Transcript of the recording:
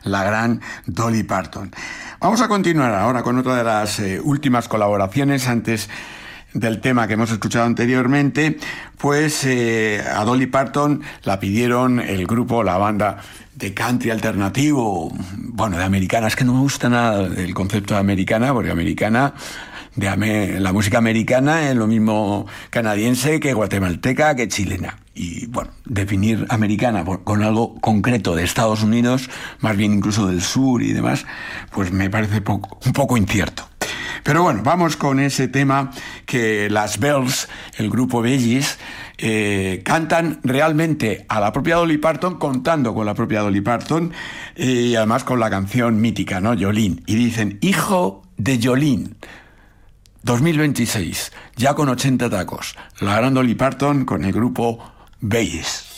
la gran Dolly Parton. Vamos a continuar ahora con otra de las últimas colaboraciones antes del tema que hemos escuchado anteriormente. Pues a Dolly Parton la pidieron el grupo, la banda de country alternativo, bueno, de americana. Es que no me gusta nada el concepto de americana, porque americana, la música americana es lo mismo canadiense que guatemalteca que chilena. Y bueno, definir americana con algo concreto de Estados Unidos, más bien incluso del sur y demás, pues me parece un poco incierto. Pero bueno, vamos con ese tema que las Bells, el grupo Bellis, cantan realmente a la propia Dolly Parton, contando con la propia Dolly Parton, y además con la canción mítica, ¿no? Jolene. Y dicen, hijo de Jolene, 2026, ya con 80 tacos. La gran Dolly Parton con el grupo Bellis.